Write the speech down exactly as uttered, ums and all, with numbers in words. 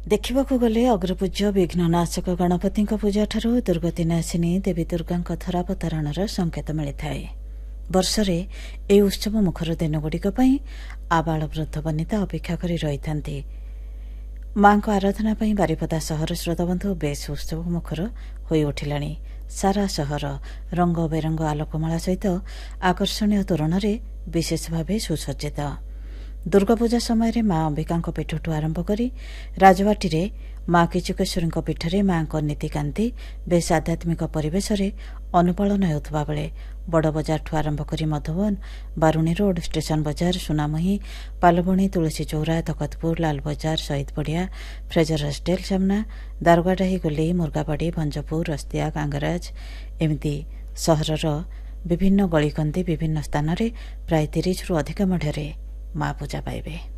ଦେଖିବାକୁ ଗଲେ ଅଗ୍ରପୂଜ୍ୟ ବିଘ୍ନନାଶକ ଗଣପତିଙ୍କ ପୂଜାଠାରୁ ଦୁର୍ଗତିନାଶିନୀ ଦେବୀ ଦୁର୍ଗାଙ୍କ ଧରାବତରଣର ସଂକେତ ମିଳିଥାଏ। ବର୍ଷରେ ଏହି ଉତ୍ସବ ମୁଖର ଦିନଗୁଡ଼ିକ ପାଇଁ ଆବାଳ ବୃଦ୍ଧ ବନିତା ଅପେକ୍ଷା କରି ରହିଥାନ୍ତି। ମାଙ୍କ ଆରାଧନା ପାଇଁ ବାରିପଦା ସହର ଶ୍ରୋତାବନ୍ଧୁ ବେଶ୍ ଉତ୍ସବ ମୁଖର ହୋଇଉଠିଲାଣି। ସାରା ସହର ରଙ୍ଗ ବେରଙ୍ଗ ଆଲୋକମାଳା ସହିତ ଆକର୍ଷଣୀୟ ତୋରଣରେ ବିଶେଷ ଭାବେ ସୁସଜ୍ଜିତ। ଦୁର୍ଗାପୂଜା ସମୟରେ ମା ଅମ୍ବିକାଙ୍କ ପୀଠଠୁ ଆରମ୍ଭ କରି ରାଜବାଟୀରେ ମା କିଚକେଶ୍ୱରୀଙ୍କ ପୀଠରେ ମାଙ୍କ ନୀତିକାନ୍ତି ବେଶ୍ ଆଧ୍ୟାତ୍ମିକ ପରିବେଶରେ ଅନୁପାଳନ ହେଉଥିବା ବେଳେ ବଡ଼ବଜାରଠୁ ଆରମ୍ଭ କରି ମଧୁବନ, ବାରୁଣୀ ରୋଡ୍, ଷ୍ଟେସନ ବଜାର, ସୁନାମୁହିଁ, ପାଲବଣୀ, ତୁଳସୀ ଚୌରା, ତକତପୁର, ଲାଲବଜାର, ଶହୀଦ ପଡ଼ିଆ, ଫ୍ରେଜର ହଷ୍ଟେଲ ସାମ୍ନା, ଦାରୁଗାଡାହି, ଗୋଲେଇ, ମୁର୍ଗାବାଡ଼ି, ଭଞ୍ଜପୁର, ରସ୍ତିଆ, କାଙ୍ଗରାଜ ଏମିତି ସହରର ବିଭିନ୍ନ ଗଳିକନ୍ଦି ବିଭିନ୍ନ ସ୍ଥାନରେ ପ୍ରାୟ ତିରିଶରୁ ଅଧିକ ମେଢ଼ରେ ମା ପୂଜା ପାଇବେ।